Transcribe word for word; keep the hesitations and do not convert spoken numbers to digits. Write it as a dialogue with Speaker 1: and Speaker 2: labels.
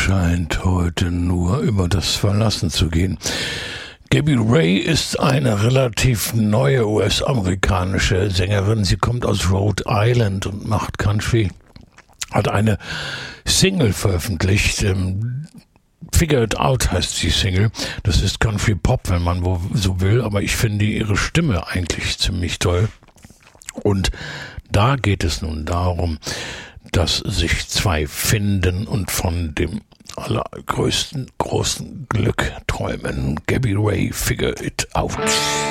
Speaker 1: scheint heute nur über das Verlassen zu gehen. Gabby Ray ist eine relativ neue U S-amerikanische Sängerin. Sie kommt aus Rhode Island und macht Country. Hat eine Single veröffentlicht. Ähm, Figure It Out heißt die Single. Das ist Country Pop, wenn man so will. Aber ich finde ihre Stimme eigentlich ziemlich toll. Und da geht es nun darum, dass sich zwei finden und von dem allergrößten großen Glück träumen. Gabby Ray, Figure It Out.